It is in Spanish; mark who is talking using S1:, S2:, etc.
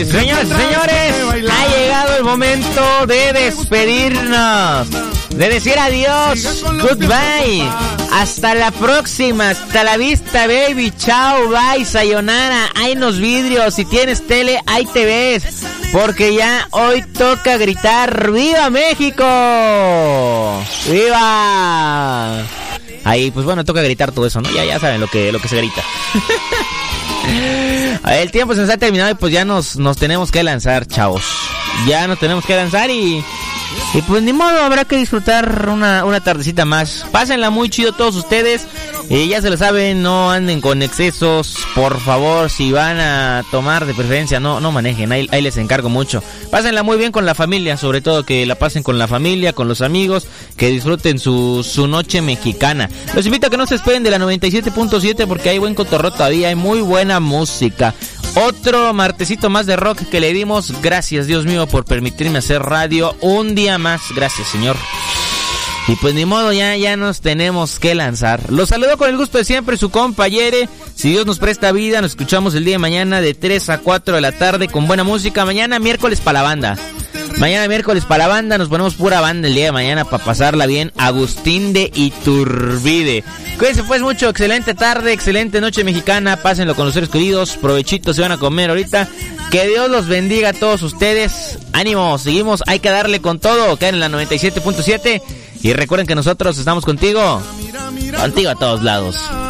S1: Y señoras y señores, ha llegado el momento de despedirnos, de decir adiós, goodbye, hasta la próxima, hasta la vista, baby, chao, bye, sayonara, hay unos vidrios, si tienes tele, ahí te ves, porque ya hoy toca gritar, ¡Viva México! ¡Viva! Ahí, pues bueno, toca gritar todo eso, ¿no? Ya saben lo que se grita. El tiempo se nos ha terminado y pues ya nos tenemos que lanzar, chavos. Ya nos tenemos que lanzar y pues ni modo, habrá que disfrutar una tardecita más. Pásenla muy chido todos ustedes. Ya se lo saben, no anden con excesos. Por favor, si van a tomar, de preferencia no manejen, ahí les encargo mucho. Pásenla muy bien con la familia, sobre todo que la pasen con la familia, con los amigos, que disfruten su noche mexicana. Los invito a que no se despeguen de la 97.7 porque hay buen cotorreo todavía, hay muy buena música. Otro martesito más de rock que le dimos. Gracias, Dios mío, por permitirme hacer radio un día más. Gracias, Señor. Y pues ni modo, ya nos tenemos que lanzar. Los saludo con el gusto de siempre, su compa Yere. Si Dios nos presta vida, nos escuchamos el día de mañana de 3 a 4 de la tarde con buena música. Mañana miércoles para la banda. Mañana miércoles para la banda, nos ponemos pura banda el día de mañana para pasarla bien. Agustín de Iturbide. Cuídense pues mucho, excelente tarde, excelente noche mexicana. Pásenlo con los seres queridos, provechitos se van a comer ahorita. Que Dios los bendiga a todos ustedes. Ánimo, seguimos, hay que darle con todo. Quedan en la 97.7 y recuerden que nosotros estamos contigo a todos lados.